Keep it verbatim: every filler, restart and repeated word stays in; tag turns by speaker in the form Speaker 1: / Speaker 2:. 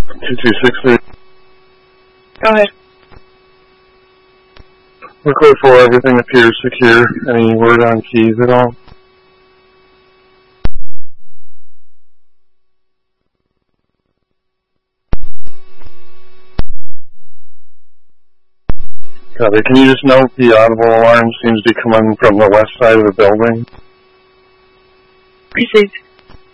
Speaker 1: two two six three.
Speaker 2: Go ahead.
Speaker 1: Record four, everything appears secure. Any word on keys at all? Copy. Can you just note the audible alarm seems to be coming from the west side of the building?
Speaker 2: Received.